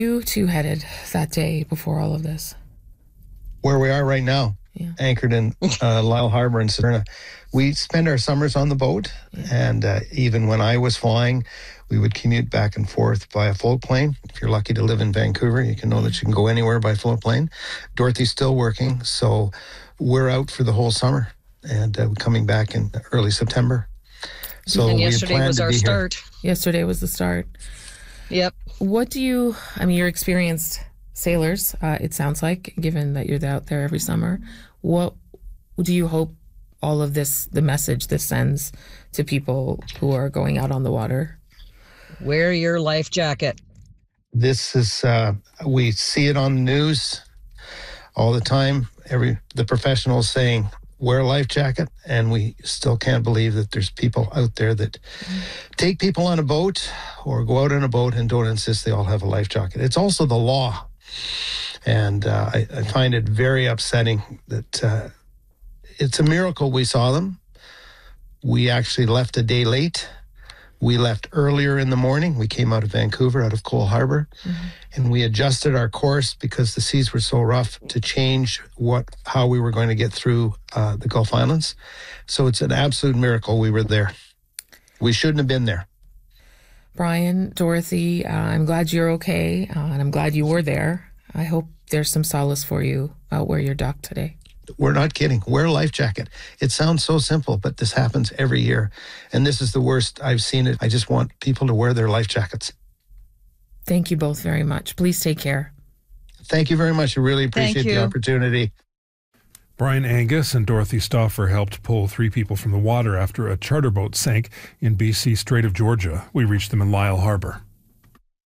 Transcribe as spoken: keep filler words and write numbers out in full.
You two headed that day before all of this? Where we are right now, yeah. Anchored in uh, Lisle Harbor in Sedona. We spend our summers on the boat, yeah. and uh, even when I was flying, we would commute back and forth by a float plane. If you're lucky to live in Vancouver, you can know that you can go anywhere by float plane. Dorothy's still working, so we're out for the whole summer, and uh, we're coming back in early September. So and yesterday was our start. Here. Yesterday was the start. Yep. What do you, I mean, you're experienced sailors, uh, it sounds like, given that you're out there every summer. What do you hope all of this, the message this sends to people who are going out on the water? Wear your life jacket. This is, uh, we see it on the news all the time. Every the professionals saying, wear a life jacket, and we still can't believe that there's people out there that mm. take people on a boat or go out on a boat and don't insist they all have a life jacket. It's also the law, and uh, I, I find it very upsetting that uh, it's a miracle we saw them. We actually left a day late. We left earlier in the morning. We came out of Vancouver, out of Cole Harbor, mm-hmm. and we adjusted our course because the seas were so rough to change what how we were going to get through uh, the Gulf Islands. So it's an absolute miracle we were there. We shouldn't have been there. Brian, Dorothy, uh, I'm glad you're okay, uh, and I'm glad you were there. I hope there's some solace for you out where you're docked today. We're not kidding. Wear a life jacket. It sounds so simple, but this happens every year. And this is the worst I've seen it. I just want people to wear their life jackets. Thank you both very much. Please take care. Thank you very much. I really appreciate the opportunity. Brian Angus and Dorothy Stauffer helped pull three people from the water after a charter boat sank in B C Strait of Georgia. We reached them in Lisle Harbor.